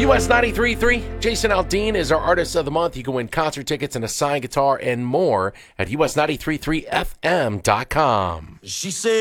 US 93.3, Jason Aldean is our Artist of the Month. You can win concert tickets and a signed guitar and more at US933fm.com. She said